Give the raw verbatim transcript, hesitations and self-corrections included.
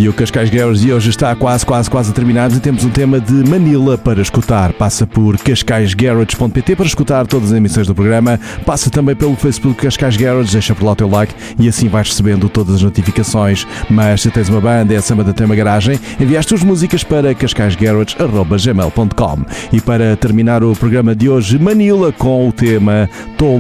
E o Cascais Garage de hoje está quase, quase, quase a terminar e temos um tema de Manila para escutar. Passa por cascais garage ponto pt para escutar todas as emissões do programa. Passa também pelo Facebook Cascais Garage, deixa por lá o teu like e assim vais recebendo todas as notificações. Mas se tens uma banda, é a samba da tua garagem, envia as tuas músicas para cascais garage arroba gmail ponto com. E para terminar o programa de hoje, Manila com o tema Told